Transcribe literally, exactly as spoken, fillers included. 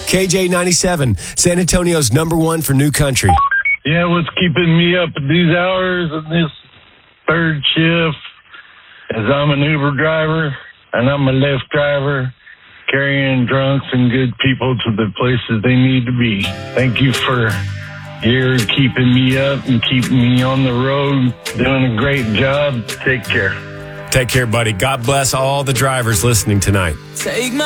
K J ninety-seven, San Antonio's number one for new country. Yeah, what's keeping me up at these hours and this third shift is I'm an Uber driver and I'm a Lyft driver carrying drunks and good people to the places they need to be. Thank you for your keeping me up and keeping me on the road, doing a great job. Take care. Take care, buddy. God bless all the drivers listening tonight. Take my